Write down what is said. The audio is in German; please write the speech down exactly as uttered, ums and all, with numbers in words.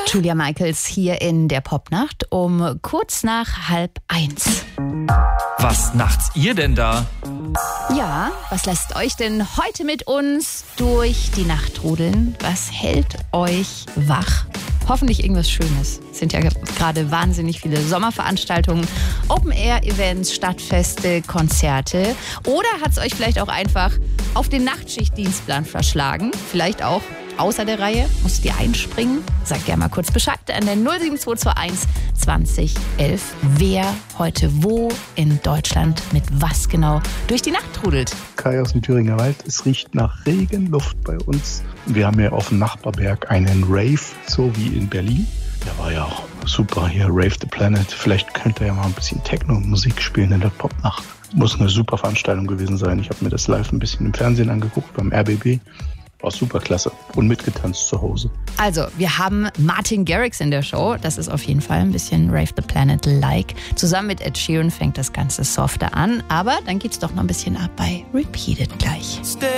Julia Michaels hier in der Popnacht um kurz nach halb eins. Was nachts ihr denn da? Ja, was lasst euch denn heute mit uns durch die Nacht trudeln? Was hält euch wach? Hoffentlich irgendwas Schönes. Es sind ja gerade wahnsinnig viele Sommerveranstaltungen, Open-Air-Events, Stadtfeste, Konzerte. Oder hat es euch vielleicht auch einfach auf den Nachtschichtdienstplan verschlagen? Vielleicht auch außer der Reihe? Musst ihr einspringen? Sagt gerne mal kurz Bescheid an der null sieben zwei zwei eins zwanzig elf, wer heute wo in Deutschland mit was genau durch die Nacht trudelt. Kai aus dem Thüringer Wald. Es riecht nach Regenluft bei uns. Wir haben ja auf dem Nachbarberg einen Rave, so wie in Berlin. Der war ja auch super hier, Rave the Planet. Vielleicht könnt ihr ja mal ein bisschen Techno-Musik spielen in der Popnacht. Muss eine super Veranstaltung gewesen sein. Ich habe mir das live ein bisschen im Fernsehen angeguckt, beim R B B. War super klasse und mitgetanzt zu Hause. Also, wir haben Martin Garrix in der Show. Das ist auf jeden Fall ein bisschen Rave the Planet-like. Zusammen mit Ed Sheeran fängt das Ganze softer an. Aber dann geht's doch noch ein bisschen ab bei Repeated gleich.